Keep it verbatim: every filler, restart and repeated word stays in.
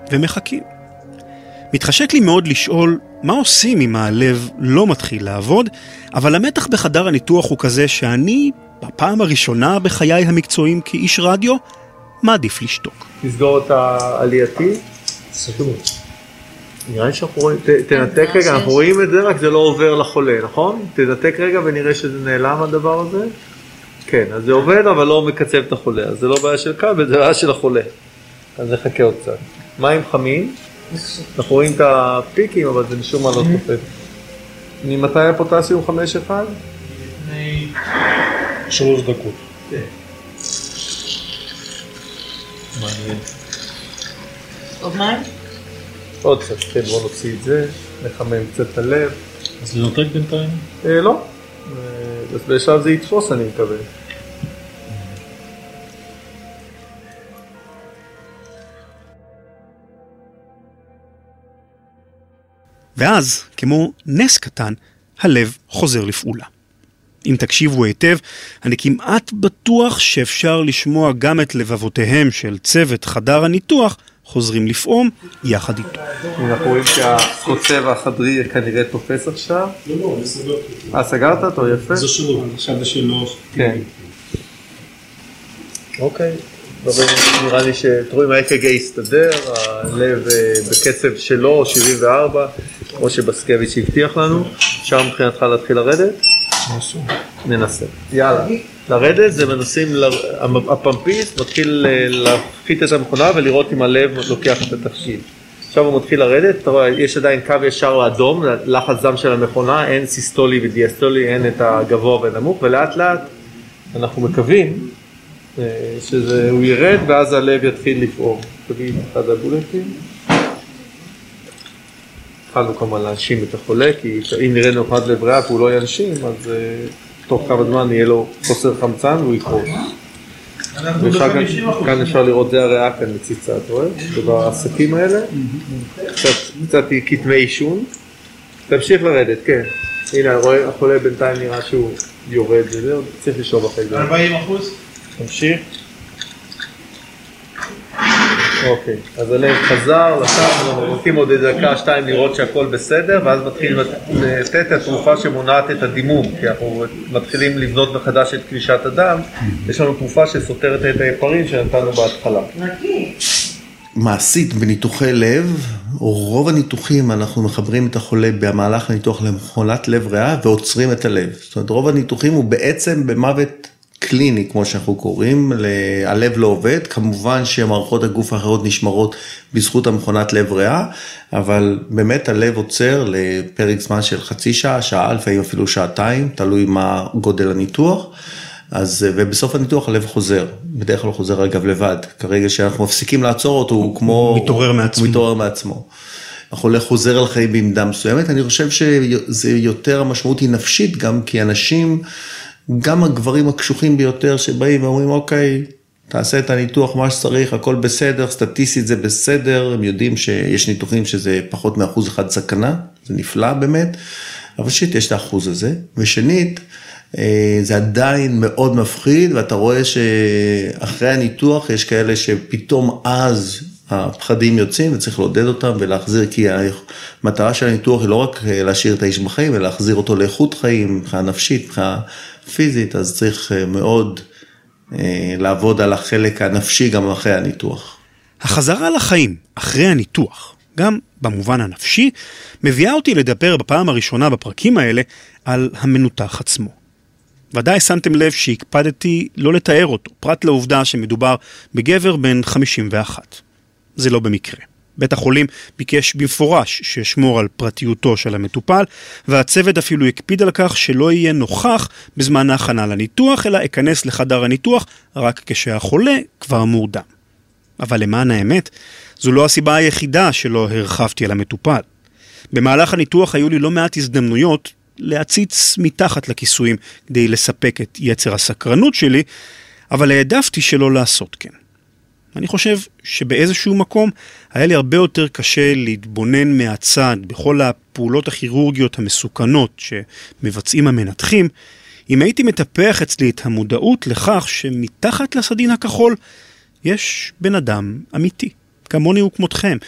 ומחכים. מתחשק לי מאוד לשאול מה עושים אם הלב לא מתחיל לעבוד, אבל המתח בחדר הניתוח הוא כזה שאני, בפעם הראשונה בחיי המקצועיים כאיש רדיו, מעדיף לשתוק. תסגור את העלייתי. סגור. נראה לי שאנחנו רואים, תנתק רגע, אנחנו רואים את זה, רק זה לא עובר לחולה, נכון? תנתק רגע ונראה שזה נעלם הדבר הזה. כן, אז זה עובד, אבל לא מקצב את החולה. אז זה לא בעיה של כבל, זה בעיה של החולה. אז נחכה עוד קצת. מים חמים. אנחנו רואים את הפיקים, אבל זה משום מה לא תופס. ממתי הפוטסיום חמש אחד? לפני שלוש דקות. כן. מעניין. עוד מים? עוד קצת, כן, בוא נוציא את זה, נחמם קצת את הלב. אז לנותק בינתיים? אה, לא. אז בשלב זה יתפוס, אני מקווה. ואז, כמו נס קטן, הלב חוזר לפעולה. אם תקשיבו היטב, אני כמעט בטוח שאפשר לשמוע גם את לבבותיהם של צוות חדר הניתוח חוזרים לפעום יחד איתו. אנחנו רואים שהקוצב החדרי כנראה תופס עכשיו. לא, לא, אני סגרתי. אה, סגרת אותו? יפה. זה שלו, עכשיו זה שלו. כן. אוקיי. נראה לי שתראו אם ה-אק ג'י יסתדר, הלב בקצב שלו, שבעים וארבע, כמו שבסקביץ' הבטיח לנו. אפשר מבחינתך להתחיל לרדת? ננסו. ננסה. יאללה. לרדת זה מנסים, הפמפיסט מתחיל להפחית את המכונה ולראות אם הלב לוקח את התפקיד. עכשיו הוא מתחיל לרדת, אתה רואה, יש עדיין קו ישר לאדום, לחץ דם של המכונה, אין סיסטולי ודיאסטולי, אין את הגבוה והנמוך, ולאט לאט אנחנו מקווים שהוא ירד ואז הלב יתחיל לפעור. תגיד אחד הבולטים. התחלנו כמובן להנשים את החולה, כי אם נראה נוחת לב ריאה והוא לא ינשים, אז תוך כמה זמן יהיה לו חוסר חמצן והוא יקרוס. כאן אפשר לראות זה הריאה כאן מציצה, אתה רואה? ובעסקים האלה, קצת כתמי עישון. תמשיך לרדת, כן. הנה, החולה בינתיים נראה שהוא יורד, וזהו, צריך לשאוב אחרי זה. ארבעים אחוז? תמשיך. אוקיי, אז הלב חזר, אנחנו רוצים עוד דקה, שתיים לראות שהכל בסדר, ואז מתחילים לתת את התרופה שמונעת את הדימום, כי אנחנו מתחילים לבנות מחדש את קלישת הדם, יש לנו תרופה שסותרת את היפרים שנתנו בהתחלה. מעשית בניתוחי לב, או רוב הניתוחים אנחנו מחברים את החולה במהלך הניתוח למכונת לב ריאה ועוצרים את הלב. זאת אומרת, רוב הניתוחים הוא בעצם במוות קליני, כמו שאנחנו קוראים, הלב לא עובד, כמובן שמערכות הגוף האחרות נשמרות בזכות המכונת לב ריאה, אבל באמת הלב עוצר לפרק זמן של חצי שעה, שעה, לפעמים אפילו שעתיים, תלוי מה גודל הניתוח, אז, ובסוף הניתוח הלב חוזר, בדרך כלל חוזר אגב לבד, כרגע שאנחנו מפסיקים לעצור אותו, הוא כמו... מתעורר מעצמו. הוא מתעורר מעצמו. החולה חוזר על חיים בעמדה מסוימת, אני חושב שזה יותר, המשמעות היא נפשית גם, כי אנשים... גם הגברים הקשוחים ביותר שבאים ואומרים, אוקיי, תעשה את הניתוח מה שצריך, הכל בסדר, סטטיסטית זה בסדר, הם יודעים שיש ניתוחים שזה פחות מאחוז אחד סכנה, זה נפלא באמת, אבל שנית יש את האחוז הזה, ושנית, זה עדיין מאוד מפחיד, ואתה רואה שאחרי הניתוח יש כאלה שפתאום אז הפחדים יוצאים, וצריך לעודד אותם ולהחזיר, כי המטרה של הניתוח היא לא רק להשאיר את האיש בחיים, אלא להחזיר אותו לאיכות חיים, מבחינה נפשית, מבחינה פיזית, אז צריך מאוד לעבוד על החלק הנפשי גם אחרי הניתוח. החזרה לחיים אחרי הניתוח, גם במובן הנפשי, מביאה אותי לדבר בפעם הראשונה בפרקים האלה על המנותח עצמו. ודאי שמתם לב שהקפדתי לא לתאר אותו, פרט לעובדה שמדובר בגבר בן חמישים ואחת. זה לא במקרה. בית החולים ביקש במפורש ששמור על פרטיותו של המטופל, והצוות אפילו הקפיד על כך שלא יהיה נוכח בזמן ההכנה לניתוח, אלא יכנס לחדר הניתוח רק כשהחולה כבר מורדם. אבל למען האמת, זו לא הסיבה היחידה שלא הרחבתי על המטופל. במהלך הניתוח היו לי לא מעט הזדמנויות להציץ מתחת לכיסויים כדי לספק את יצר הסקרנות שלי, אבל העדפתי שלא לעשות כן. אני חושב שבאיזשהו מקום היה לי הרבה יותר קשה להתבונן מהצד בכל הפעולות הכירורגיות המסוכנות שמבצעים המנתחים, אם הייתי מטפח אצלי את המודעות לכך שמתחת לסדין הכחול יש בן אדם אמיתי, כמוני וכמותכם,